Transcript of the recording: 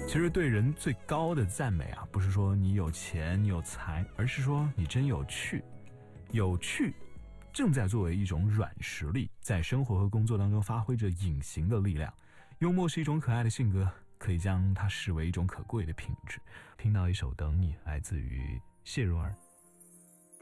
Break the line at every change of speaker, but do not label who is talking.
其实对人最高的赞美啊，不是说你有钱你有才，而是说你真有趣。有趣正在作为一种软实力，在生活和工作当中发挥着隐形的力量。幽默是一种可爱的性格，可以将它视为一种可贵的品质。听到一首《等你》，来自于谢蓉儿。